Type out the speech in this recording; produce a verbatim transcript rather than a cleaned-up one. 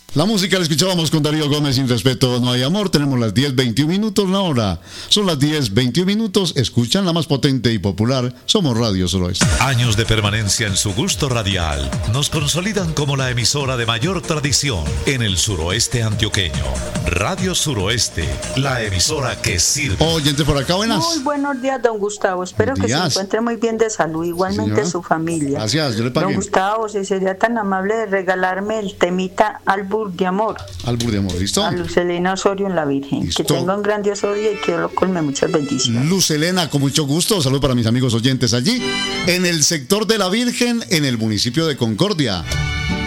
La música la escuchábamos con Darío Gómez, Sin Respeto No Hay Amor. Tenemos las diez veintiún minutos la hora. Son las diez veintiún minutos. Escuchan la más potente y popular. Somos Radio Suroeste. Años de permanencia en su gusto radial nos consolidan como la emisora de mayor tradición en el suroeste antioqueño. Radio Suroeste, la emisora que sirve. Oyente por acá, buenas. Muy buenos días, don Gustavo. Espero que se encuentre muy bien de salud. Igualmente Señora. Su familia. Gracias, yo le pagué. Don Gustavo, si sería tan amable de regalarme el temita Albur de Amor. Albur de Amor, ¿listo? A Luz Elena Osorio en la Virgen. ¿Listo? Que tenga un grandioso día y que Dios lo colme muchas bendiciones. Luz Elena, con mucho gusto. Saludos para mis amigos oyentes allí, en el sector de la Virgen, en el municipio de Concordia.